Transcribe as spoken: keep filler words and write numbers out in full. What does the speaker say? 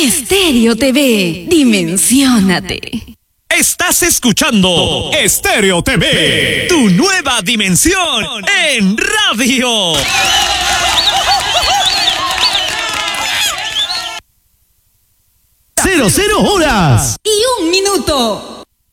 Estéreo T V, dimensiónate. Estás escuchando Estéreo T V, tu nueva dimensión en radio. Cero, cero horas. Y un minuto.